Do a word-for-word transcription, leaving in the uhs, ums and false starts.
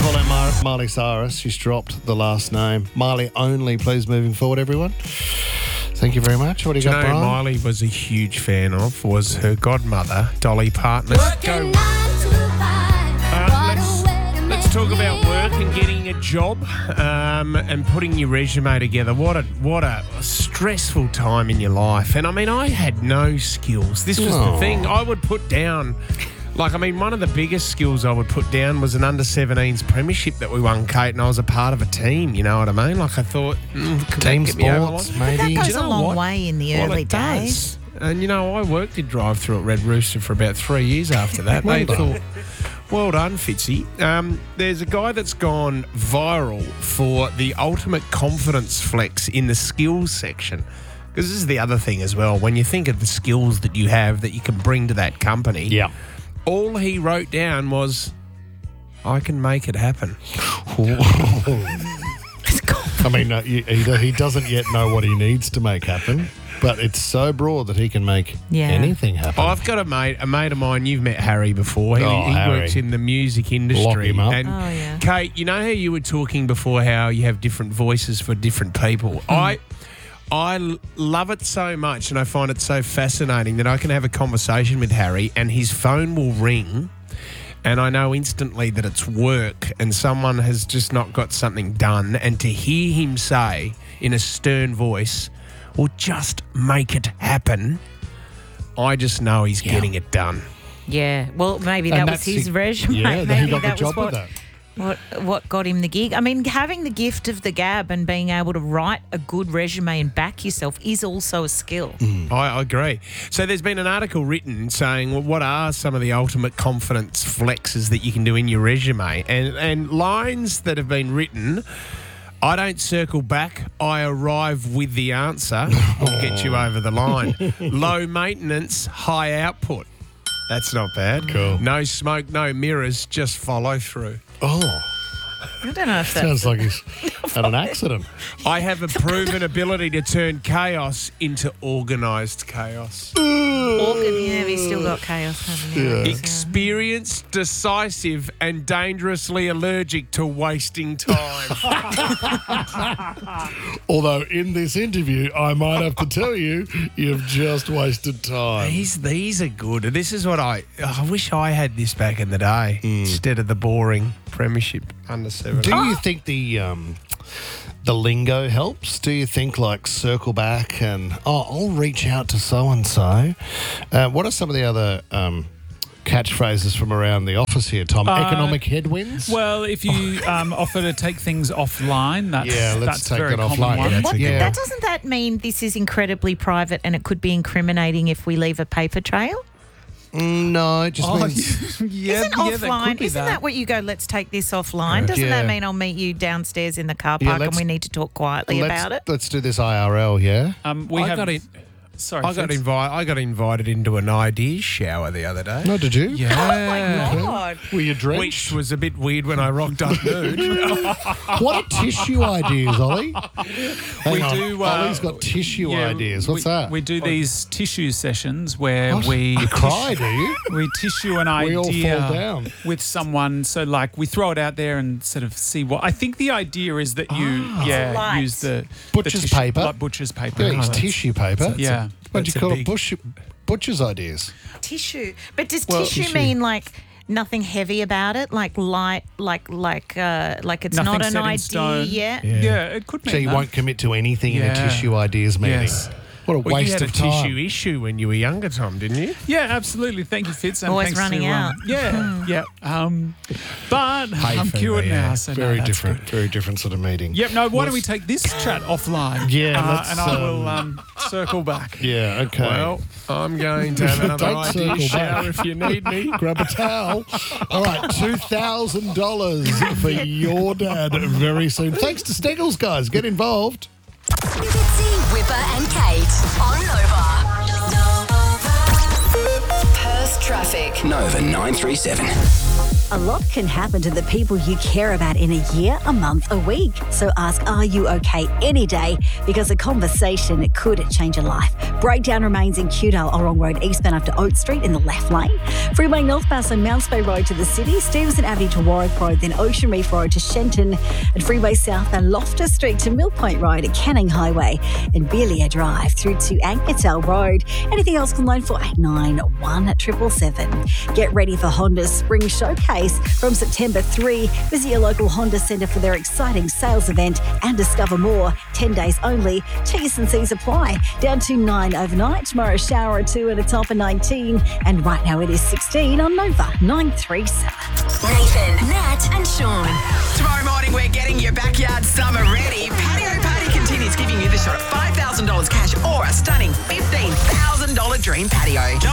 call out Mar- Miley Cyrus. She's dropped the last name. Miley only, please, moving forward, everyone. Thank you very much. What do you, do you got, know who Brian? Miley was a huge fan of was her godmother, Dolly Parton. Go. Uh, let's, let's talk about work and getting a job um, and putting your resume together. What a what a stressful time in your life. And I mean, I had no skills. This was Oh. the thing I would put down. Like, I mean, one of the biggest skills I would put down was an under seventeens premiership that we won, Kate, and I was a part of a team, you know what I mean? Like, I thought, mm, could Team that get me over sports, the line? maybe. That Do goes you know a long what? way in the Well, early it days. does. And, you know, I worked in drive-through at Red Rooster for about three years after that. Well They done. thought, well done, Fitzy. Um, there's a guy that's gone viral for the ultimate confidence flex in the skills section. Because this is the other thing as well. When you think of the skills that you have that you can bring to that company, Yeah. all he wrote down was, I can make it happen. I mean, uh, he, he he doesn't yet know what he needs to make happen, but it's so broad that he can make Yeah. anything happen. I've got a mate, a mate of mine. You've met Harry before. He, Oh, he Harry. works in the music industry. Lock him up. And Oh, yeah. Kate, you know how you were talking before how you have different voices for different people. I, I l- love it so much, and I find it so fascinating that I can have a conversation with Harry, and his phone will ring. And I know instantly that it's work and someone has just not got something done. And to hear him say in a stern voice, well, just make it happen, I just know he's Yeah. getting it done. Yeah, well, maybe that And was that's his the- resume. Yeah, maybe he got that the was job what, with that. what what got him the gig. I mean, having the gift of the gab and being able to write a good resume and back yourself is also a skill. Mm. I, I agree. So there's been an article written saying, well, what are some of the ultimate confidence flexes that you can do in your resume? And, and lines that have been written, I don't circle back, I arrive with the answer, will get you over the line. Low maintenance, high output. That's not bad. Cool. No smoke, no mirrors, just follow through. Oh, I don't know if that's sounds like he's had an accident. I have a proven ability to turn chaos into organised chaos. organ. Yeah, he's still got chaos, hasn't he? Yeah. So- Experienced, decisive, and dangerously allergic to wasting time. Although in this interview, I might have to tell you, you've just wasted time. these these are good. This is what I I wish I had this back in the day instead of the boring premiership under seven. Do you think the um, the lingo helps? Do you think like circle back and oh, I'll reach out to so and so? What are some of the other um, catchphrases from around the office here, Tom? Uh, Economic headwinds. Well, if you um, offer to take things offline, that's, Yeah, let's that's take a very that common offline. one. Yeah, What, Yeah. That doesn't that mean this is incredibly private and it could be incriminating if we leave a paper trail? Mm, no, it just Oh, means yeah, isn't yeah, that offline? could be Isn't that. what you go? Let's take this offline. Doesn't Yeah. that mean I'll meet you downstairs in the car Yeah, park and let's- we need to talk quietly let's, about it? let's do this I R L, yeah? Um, we I have. got it. Sorry, I got Fitz. invited. I got invited into an ideas shower the other day. No, did you? Yeah. Oh my God. Were you Which drenched? was a bit weird when I rocked up nude. What are tissue ideas, Ollie? Hang We on. do, uh, Ollie's got tissue Yeah, ideas. What's we, that? We do these tissue sessions where What? we You cry, do you? we tissue an We all idea fall down. with someone. So, like, we throw it out there and sort of see what. I think the idea is that you, yeah, Light. use the Butcher's the tissue, paper. like butcher's paper. Yeah, it's Oh, tissue paper. Yeah. What do That's you a call it? big- Bush, butcher's ideas. Tissue. But does Well, tissue, tissue. mean like nothing heavy about it? Like light, like like uh, like it's Nothing not an set in idea stone. yet? Yeah. Yeah, it could mean So you that. won't commit to anything in a Yeah. tissue ideas meeting. Yes. What a Well, you waste had a of time. tissue issue when you were younger, Tom, didn't you? Yeah, absolutely. Thank you, Fitz. And Always thanks running to, out. Um, yeah, yeah. Um, but I'm for cured me, now. yeah. So no, Very that's different. good. Very different sort of meeting. Yep. No. Why don't we take this chat offline? Yeah, uh, let's, and I will um, um, circle back. Yeah, okay. Well, I'm going to have another Don't idea circle shower back. if you need me. Grab a towel. All right, two thousand dollars for your dad very soon. Thanks to Steggles, guys. Get involved. Fitzy, Whipper and Kate on Nova. Perth traffic. Nova nine three seven. A lot can happen to the people you care about in a year, a month, a week. So ask, are you okay any day? Because a conversation could change your life. Breakdown remains in Cudale, Orong Road eastbound up to Oak Street in the left lane. Freeway northbound on Mounts Bay Road to the city, Stevenson Avenue to Warwick Road, then Ocean Reef Road to Shenton, and Freeway southbound Loftus Street to Mill Point Road at Canning Highway, and Belia Drive through to Ankertel Road. Anything else can line for eight nine one seven seven seven. Get ready for Honda's Spring Showcase from September third. Visit your local Honda Centre for their exciting sales event and discover more. ten days only. T's and C's apply. Down to nine overnight. Tomorrow, shower or two at a top of nineteen. And right now it is sixteen on Nova nine three seven. Nathan, Nat, and Sean. Tomorrow morning, we're getting your backyard summer ready. Patio Party continues, giving you the shot at five thousand dollars cash or a stunning fifteen thousand dollars dream patio.